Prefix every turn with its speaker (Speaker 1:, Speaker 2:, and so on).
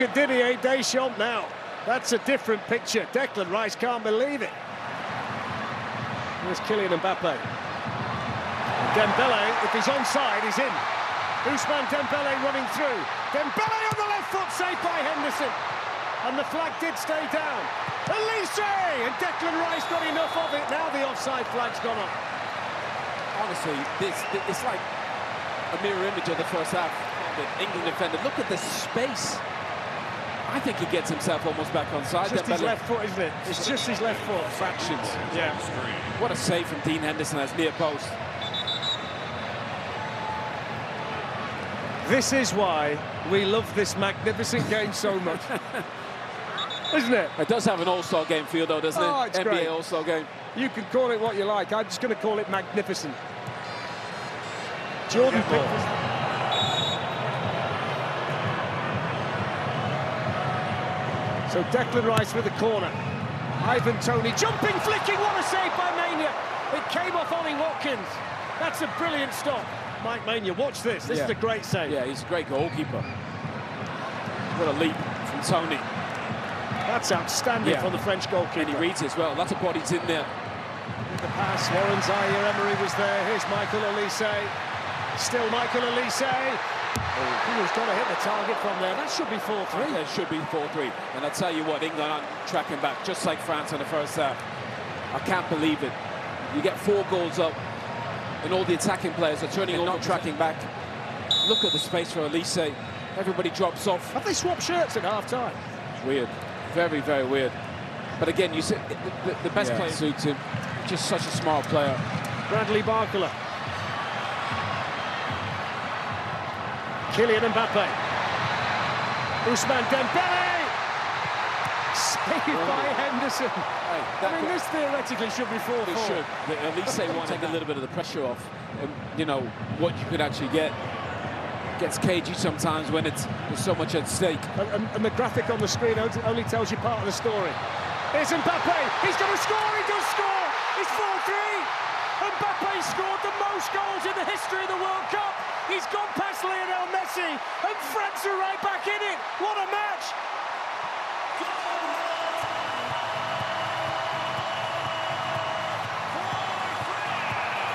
Speaker 1: Didier Deschamps now. That's a different picture. Declan Rice can't believe it. Here's Kylian Mbappe. Dembele, if he's onside, he's in. Ousmane Dembele running through. Dembele on the left foot, saved by Henderson. And the flag did stay down. Elise! And Declan Rice got enough of it. Now the offside flag's gone up.
Speaker 2: Honestly, it's like a mirror image of the first half. The England defender. Look at the space. I think he gets himself almost back on side.
Speaker 1: Just his left foot, isn't it? It's just his left foot.
Speaker 2: Fractions.
Speaker 1: Yeah.
Speaker 2: What a save from Dean Henderson as near post.
Speaker 1: This is why we love this magnificent game so much. Isn't it?
Speaker 2: It does have an all-star game feel, though, doesn't it?
Speaker 1: It's
Speaker 2: NBA
Speaker 1: great.
Speaker 2: all-star game.
Speaker 1: You can call it what you like. I'm just going to call it magnificent. Jordan Pickford. So Declan Rice with the corner. Ivan Toney jumping, flicking, what a save by Maignan. It came off Ollie Watkins. That's a brilliant stop. Mike Maignan, watch this. This is a great save.
Speaker 2: Yeah, he's a great goalkeeper. What a leap from Toney.
Speaker 1: That's outstanding from the French goalkeeper.
Speaker 2: And he reads it as well. Lots of bodies in there.
Speaker 1: With the pass, Warren Zaire-Emery was there. Here's Michael Olise. Still Michael Olise. He was going to hit the target from there. That should be 4-3.
Speaker 2: Yeah, it should be 4-3. And I tell you what, England are tracking back, just like France in the first half. I can't believe it. You get 4 goals up, and all the attacking players are turning over, not tracking back. Look at the space for Olise. Everybody drops off.
Speaker 1: Have they swapped shirts at half-time?
Speaker 2: It's weird. Very, very weird. But again, you see, the best player suits him. Just such a smart player.
Speaker 1: Bradley Barcola. Kylian Mbappe. Ousmane Dembele! Saved by Henderson.
Speaker 2: Hey,
Speaker 1: I mean, this theoretically should be 4-4.
Speaker 2: It should. At least they want to take a little bit of the pressure off. And, you know, what you could actually get. Gets cagey sometimes when there's so much at stake.
Speaker 1: And the graphic on the screen only tells you part of the story. Here's Mbappe. He's going to score. He does score. It's 4-3. Mbappe scored the most goals in the history of the World Cup. He's gone past Lionel Messi, and France are right back in it. What a match!